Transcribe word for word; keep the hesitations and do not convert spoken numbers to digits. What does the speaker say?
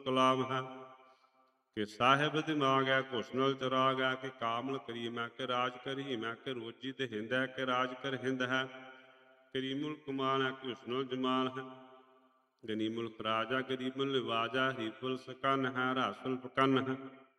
ਕਲਾਮ ਹੈ। ਕਿ ਸਾਹਿਬ ਦਿਮਾਗ ਹੈ ਘੁਸਨਲ ਚਰਾਗ ਹੈ। ਕਿ ਕਾਮਲ ਕਰੀਮ ਹੈ ਕਿ ਰਾਜ ਕਰੀਮ ਹੈ। ਕਿ ਰੋਜੀ ਤੇ ਹਿੰਦ ਹੈ ਕਿ ਰਾਜ ਕਰ ਹਿੰਦ ਹੈ। ਕਰੀਮੁਲ ਕਮਾਲ ਹੈ ਕਿ ਹੁਸਨੁਲ ਜਮਾਲ ਹੈ। ਗਨੀਮੁਲ ਖਰਾਜ ਹੈ ਗਰੀਬੁਲ ਲਿਵਾਜ ਹੈ। ਹੀਫੁਲ ਸਕਨ ਹੈ ਰਾਸੁਲ ਫਕਨ ਹੈ।